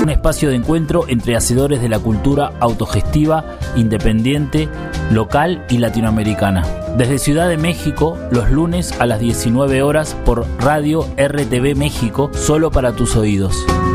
Un espacio de encuentro entre hacedores de la cultura autogestiva, independiente, local y latinoamericana. Desde Ciudad de México, los lunes a las 19 horas por Radio RTV México, solo para tus oídos.